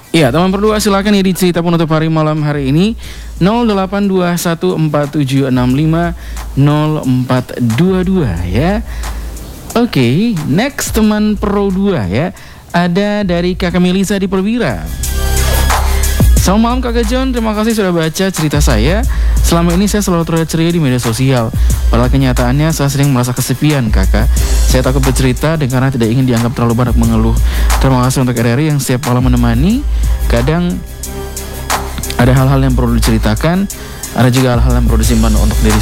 Ya, teman berdua silakan ya dicerita penutup hari malam hari ini 082147650422 ya. Oke, next teman Pro 2 ya. Ada dari Kakak Melisa di Perwira. Selamat malam Kakak John, terima kasih sudah baca cerita saya. Selama ini saya selalu terlihat ceria di media sosial. Padahal kenyataannya saya sering merasa kesepian kakak. Saya takut bercerita dan karena tidak ingin dianggap terlalu banyak mengeluh. Terima kasih untuk RRI yang setiap malam menemani. Kadang ada hal-hal yang perlu diceritakan, ada juga hal-hal yang perlu disimpan untuk diri